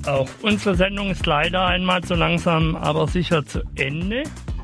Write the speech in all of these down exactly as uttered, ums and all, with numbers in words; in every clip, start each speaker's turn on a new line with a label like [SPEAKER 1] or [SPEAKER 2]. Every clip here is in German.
[SPEAKER 1] Auch unsere Sendung ist leider einmal so langsam, aber sicher zu Ende.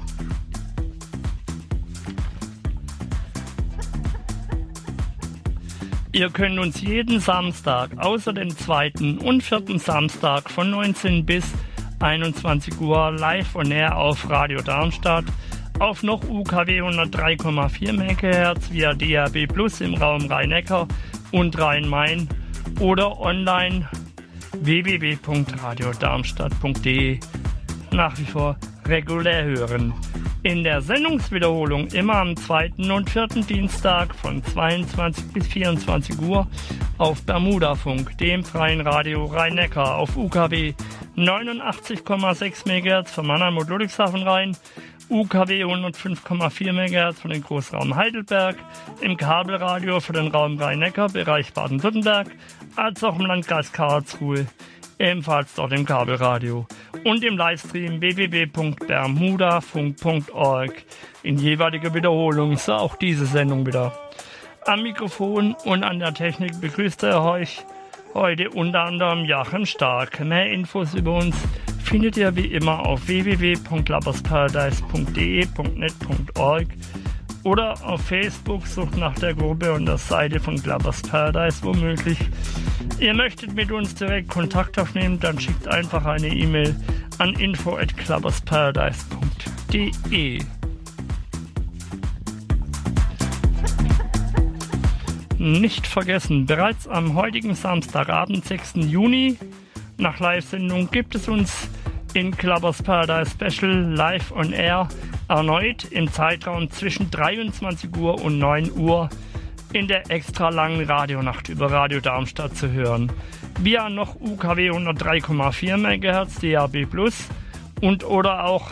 [SPEAKER 1] Ihr könnt uns jeden Samstag, außer den zweiten und vierten Samstag von neunzehn bis einundzwanzig Uhr live on air auf Radio Darmstadt, auf noch U K W hundertdrei Komma vier Megahertz via D A B Plus im Raum Rhein-Neckar und Rhein-Main oder online w w w punkt radio darmstadt punkt d e nach wie vor regulär hören. In der Sendungswiederholung immer am zweiten und vierten Dienstag von zweiundzwanzig bis vierundzwanzig Uhr auf Bermudafunk, dem freien Radio Rhein-Neckar auf U K W neunundachtzig Komma sechs Megahertz von Mannheim und Ludwigshafen Rhein, U K W hundertfünf Komma vier Megahertz für den Großraum Heidelberg, im Kabelradio für den Raum Rhein-Neckar, Bereich Baden-Württemberg, als auch im Landkreis Karlsruhe, ebenfalls dort im Kabelradio und im Livestream w w w punkt bermudafunk punkt org. In jeweiliger Wiederholung ist auch diese Sendung wieder. Am Mikrofon und an der Technik begrüßt er euch heute unter anderem Joachim Stark. Mehr Infos über uns findet ihr wie immer auf w w w punkt clubbersparadise punkt d e punkt net punkt org oder auf Facebook, sucht nach der Gruppe und der Seite von Clubbers Paradise womöglich. Ihr möchtet mit uns direkt Kontakt aufnehmen, dann schickt einfach eine E-Mail an info at clubbersparadise punkt d e. Nicht vergessen, bereits am heutigen Samstagabend, sechsten Juni, nach Live-Sendung gibt es uns in Clubbers Paradise Special live on air erneut im Zeitraum zwischen dreiundzwanzig Uhr und neun Uhr in der extra langen Radionacht über Radio Darmstadt zu hören. Via noch U K W hundertdrei Komma vier Megahertz D A B Plus und oder auch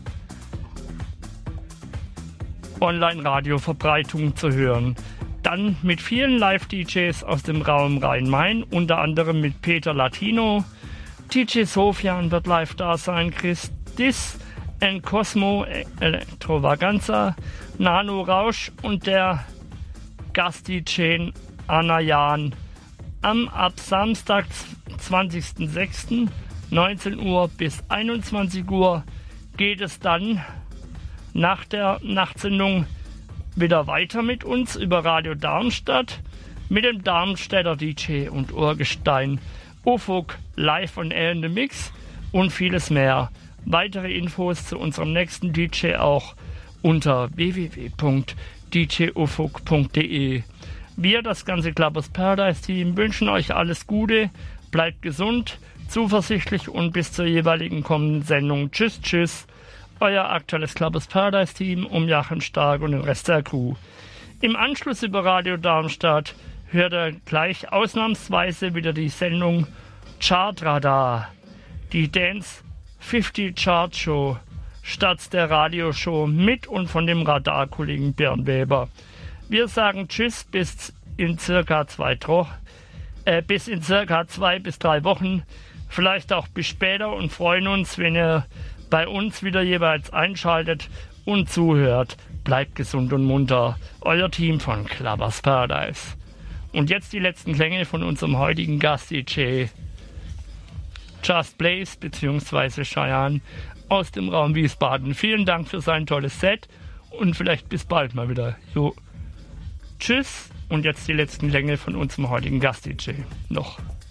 [SPEAKER 1] Online-Radio-Verbreitung zu hören. Dann mit vielen Live-D Js aus dem Raum Rhein-Main, unter anderem mit Peter Latino, D J Sofian wird live da sein, Chris Dis, N Cosmo, Electravaganza, Nano Rausch und der Gast-D J Anna Jahn. Am ab Samstag, zwanzigsten sechsten neunzehn Uhr bis einundzwanzig Uhr geht es dann nach der Nachtsendung wieder weiter mit uns über Radio Darmstadt mit dem Darmstädter D J und Urgestein Ufuk live on air in the Mix und vieles mehr. Weitere Infos zu unserem nächsten D J auch unter w w w punkt d j ufuk punkt d e. Wir, das ganze Clubbers Paradise Team, wünschen euch alles Gute, bleibt gesund, zuversichtlich und bis zur jeweiligen kommenden Sendung. Tschüss, tschüss. Euer aktuelles Clubbers Paradise Team um Joachim Stark und den Rest der Crew. Im Anschluss über Radio Darmstadt hört er gleich ausnahmsweise wieder die Sendung Chartradar, die Dance fünfzig Chart Show, statt der Radioshow mit und von dem Radarkollegen Björn Weber. Wir sagen Tschüss bis in circa zwei, äh, bis in circa zwei bis drei Wochen, vielleicht auch bis später und freuen uns, wenn ihr bei uns wieder jeweils einschaltet und zuhört. Bleibt gesund und munter. Euer Team von Clubbers Paradise. Und jetzt die letzten Klänge von unserem heutigen Gast-D J Just Blaze bzw. Cheyenne aus dem Raum Wiesbaden. Vielen Dank für sein tolles Set und vielleicht bis bald mal wieder. Jo. Tschüss und jetzt die letzten Klänge von unserem heutigen Gast-D J noch.